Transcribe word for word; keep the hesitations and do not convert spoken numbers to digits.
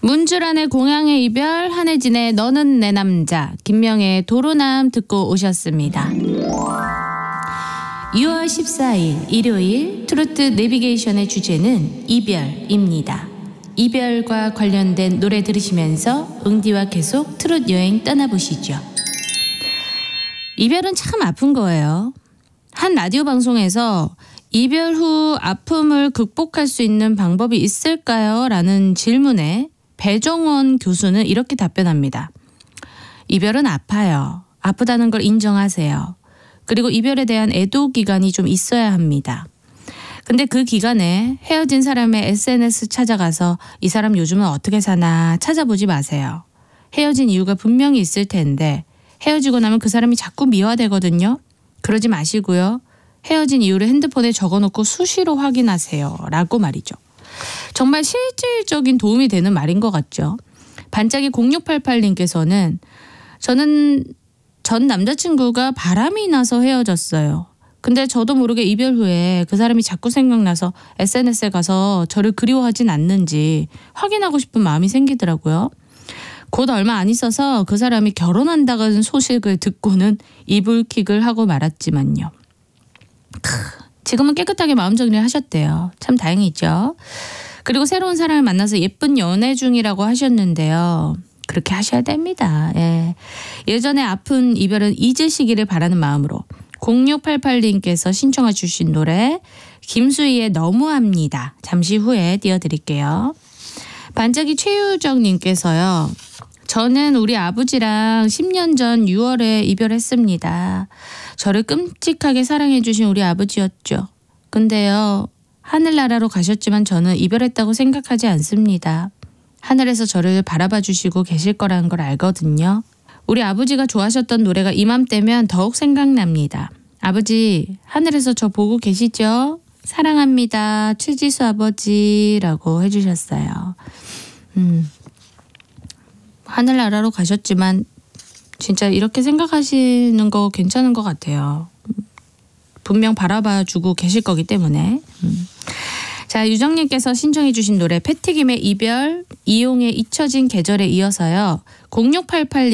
문주란의 공양의 이별, 한혜진의 너는 내 남자, 김명애의 도로남 듣고 오셨습니다. 유월 십사일 일요일 트로트 내비게이션의 주제는 이별입니다. 이별과 관련된 노래 들으시면서 응디와 계속 트롯 여행 떠나보시죠. 이별은 참 아픈 거예요. 한 라디오 방송에서 이별 후 아픔을 극복할 수 있는 방법이 있을까요? 라는 질문에 배정원 교수는 이렇게 답변합니다. 이별은 아파요. 아프다는 걸 인정하세요. 그리고 이별에 대한 애도 기간이 좀 있어야 합니다. 근데 그 기간에 헤어진 사람의 에스엔에스 찾아가서 이 사람 요즘은 어떻게 사나 찾아보지 마세요. 헤어진 이유가 분명히 있을 텐데 헤어지고 나면 그 사람이 자꾸 미화되거든요. 그러지 마시고요. 헤어진 이유를 핸드폰에 적어놓고 수시로 확인하세요. 라고 말이죠. 정말 실질적인 도움이 되는 말인 것 같죠. 반짝이 공육팔팔님께서는 저는 전 남자친구가 바람이 나서 헤어졌어요. 근데 저도 모르게 이별 후에 그 사람이 자꾸 생각나서 에스엔에스에 가서 저를 그리워하진 않는지 확인하고 싶은 마음이 생기더라고요. 곧 얼마 안 있어서 그 사람이 결혼한다는 소식을 듣고는 이불킥을 하고 말았지만요. 크, 지금은 깨끗하게 마음 정리를 하셨대요. 참 다행이죠. 그리고 새로운 사람을 만나서 예쁜 연애 중이라고 하셨는데요. 그렇게 하셔야 됩니다. 예. 예전에 아픈 이별은 잊으시기를 바라는 마음으로 공육팔팔님께서 신청해 주신 노래 김수희의 너무합니다. 잠시 후에 띄워드릴게요. 반짝이 최유정님께서요. 저는 우리 아버지랑 십 년 전 유월에 이별했습니다. 저를 끔찍하게 사랑해 주신 우리 아버지였죠. 근데요. 하늘나라로 가셨지만 저는 이별했다고 생각하지 않습니다. 하늘에서 저를 바라봐 주시고 계실 거라는 걸 알거든요. 우리 아버지가 좋아하셨던 노래가 이맘때면 더욱 생각납니다. 아버지, 하늘에서 저 보고 계시죠? 사랑합니다. 최지수 아버지라고 해주셨어요. 음, 하늘나라로 가셨지만 진짜 이렇게 생각하시는 거 괜찮은 것 같아요. 분명 바라봐주고 계실 거기 때문에. 음. 자, 유정님께서 신청해 주신 노래 패티김의 이별, 이용의 잊혀진 계절에 이어서요. 공육팔팔님